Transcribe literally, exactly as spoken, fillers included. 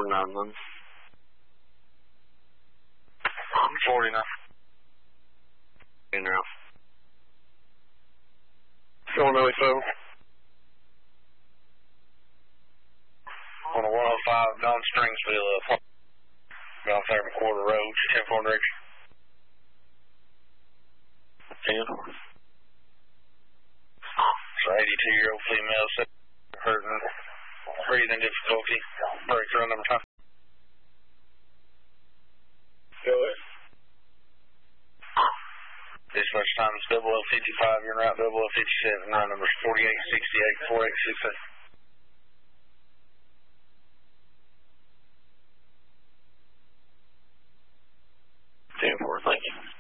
forty-nine then. forty-nine. In now. Going really slow. On a one oh five, Don Stringsville, uh, Down there McWhorter Road, ten four direction. ten. So eighty-two-year-old female, hurting, breathing difficulty, breakthrough number time. Go ahead. Dispatch time is double O fifty-five, you're en route double O fifty-seven, run numbers forty-eight sixty-eight, forty-eight sixty-eight. ten four, thank you.